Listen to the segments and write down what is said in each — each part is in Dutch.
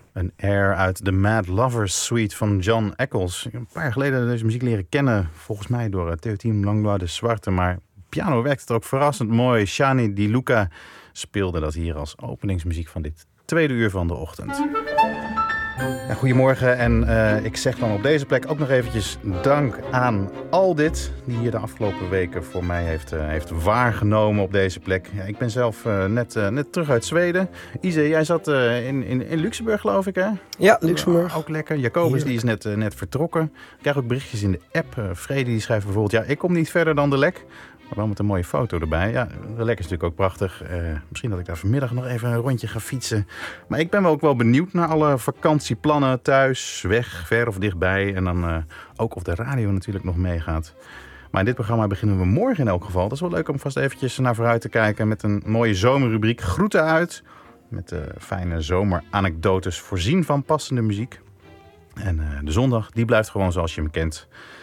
Een air uit de Mad Lovers Suite van John Eccles. Een paar jaar geleden deze muziek leren kennen, volgens mij door Theotime Langlois de Zwarte. Maar piano werkte het ook verrassend mooi. Shani Di Luca speelde dat hier als openingsmuziek van dit tweede uur van de ochtend. Ja, goedemorgen en ik zeg dan op deze plek ook nog eventjes dank aan Aldit, die hier de afgelopen weken voor mij heeft waargenomen op deze plek. Ja, ik ben zelf net terug uit Zweden. Ise, jij zat in Luxemburg, geloof ik, hè? Ja, Luxemburg. Ook lekker. Jacobus die is net vertrokken. Ik krijg ook berichtjes in de app. Fredi die schrijft bijvoorbeeld, ja, ik kom niet verder dan de Lek. Maar wel met een mooie foto erbij. Ja, de Lek is natuurlijk ook prachtig. Misschien dat ik daar vanmiddag nog even een rondje ga fietsen. Maar ik ben ook wel benieuwd naar alle vakantieplannen thuis, weg, ver of dichtbij. En dan ook of de radio natuurlijk nog meegaat. Maar in dit programma beginnen we morgen in elk geval. Dat is wel leuk om vast eventjes naar vooruit te kijken met een mooie zomerrubriek. Groeten uit. Met fijne zomeranekdotes voorzien van passende muziek. En de zondag, die blijft gewoon zoals je hem kent.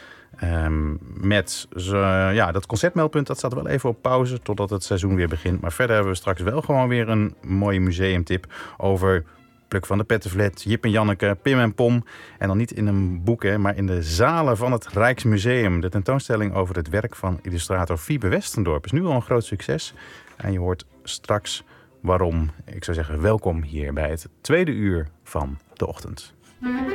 Met dat concertmeldpunt, dat staat wel even op pauze totdat het seizoen weer begint. Maar verder hebben we straks wel gewoon weer een mooie museumtip over Pluk van de Pettenflat, Jip en Janneke, Pim en Pom. En dan niet in een boek, maar in de zalen van het Rijksmuseum. De tentoonstelling over het werk van illustrator Fiebe Westendorp is nu al een groot succes. En je hoort straks waarom. Ik zou zeggen, welkom hier bij het tweede uur van de ochtend.